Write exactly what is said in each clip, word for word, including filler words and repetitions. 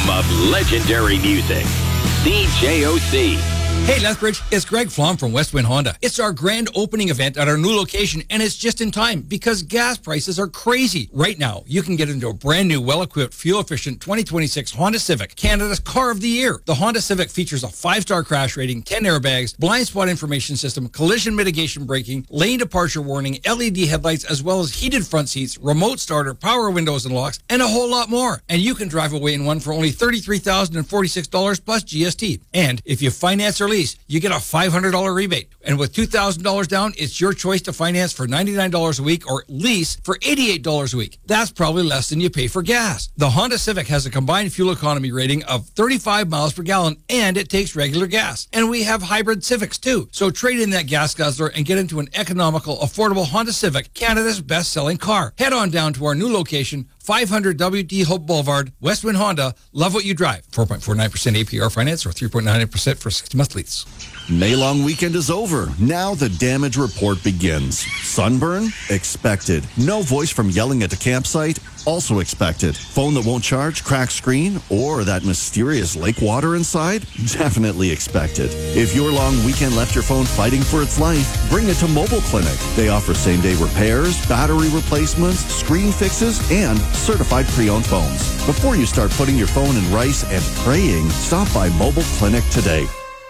of legendary music. C J O C. Hey Lethbridge, it's Greg Flom from Westwind Honda. It's our grand opening event at our new location, and it's just in time because gas prices are crazy. Right now, you can get into a brand new, well-equipped, fuel-efficient twenty twenty-six Honda Civic, Canada's car of the year. The Honda Civic features a five-star crash rating, ten airbags, blind spot information system, collision mitigation braking, lane departure warning, L E D headlights, as well as heated front seats, remote starter, power windows and locks, and a whole lot more. And you can drive away in one for only thirty-three thousand forty-six dollars plus G S T. And if you finance or lease, you get a five hundred dollars rebate. And with two thousand dollars down, it's your choice to finance for ninety-nine dollars a week or lease for eighty-eight dollars a week. That's probably less than you pay for gas. The Honda Civic has a combined fuel economy rating of thirty-five miles per gallon, and it takes regular gas. And we have hybrid Civics too. So trade in that gas guzzler and get into an economical, affordable Honda Civic, Canada's best-selling car. Head on down to our new location, five hundred W D Hope Boulevard, Westwind Honda. Love what you drive. four point four nine percent A P R finance or three point nine percent for sixty-month lease. May-long weekend is over. Now the damage report begins. Sunburn? Expected. No voice from yelling at the campsite? Also expected. Phone that won't charge, cracked screen, or that mysterious lake water inside? Definitely expected. If your long weekend left your phone fighting for its life, bring it to Mobile Clinic. They offer same-day repairs, battery replacements, screen fixes, and certified pre-owned phones. Before you start putting your phone in rice and praying, stop by Mobile Clinic today.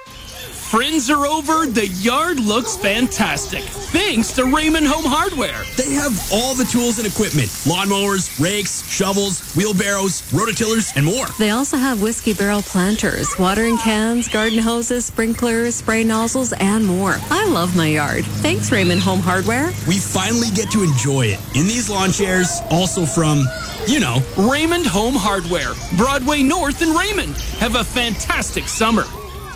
Friends are over, the yard looks fantastic. Thanks to Raymond Home Hardware. They have all the tools and equipment. Lawnmowers, rakes, shovels, wheelbarrows, rototillers, and more. They also have whiskey barrel planters, watering cans, garden hoses, sprinklers, spray nozzles, and more. I love my yard. Thanks, Raymond Home Hardware. We finally get to enjoy it in these lawn chairs, also from, you know, Raymond Home Hardware, Broadway North in Raymond. Have a fantastic summer.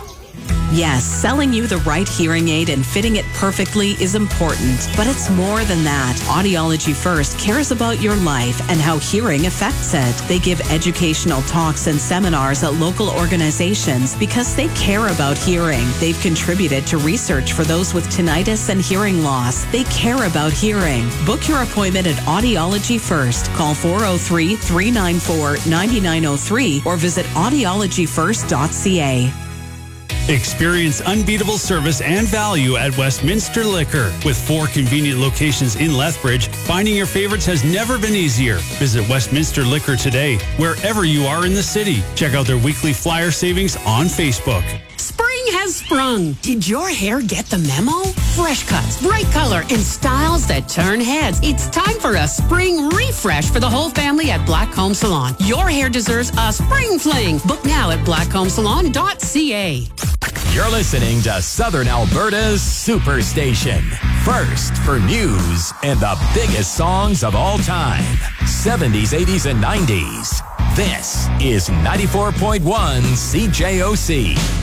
Yes, selling you the right hearing aid and fitting it perfectly is important, but it's more than that. Audiology First cares about your life and how hearing affects it. They give educational talks and seminars at local organizations because they care about hearing. They've contributed to research for those with tinnitus and hearing loss. They care about hearing. Book your appointment at Audiology First. Call four oh three, three nine four, nine nine oh three or visit audiology first dot c a. Experience unbeatable service and value at Westminster Liquor. With four convenient locations in Lethbridge, finding your favorites has never been easier. Visit Westminster Liquor today, wherever you are in the city. Check out their weekly flyer savings on Facebook. Spring has sprung. Did your hair get the memo? Fresh cuts, bright color, and styles that turn heads. It's time for a spring refresh for the whole family at Blackcomb Salon. Your hair deserves a spring fling. Book now at blackcomb salon dot c a. You're listening to Southern Alberta's Superstation. First for news and the biggest songs of all time. seventies, eighties, and nineties. This is ninety-four point one C J O C.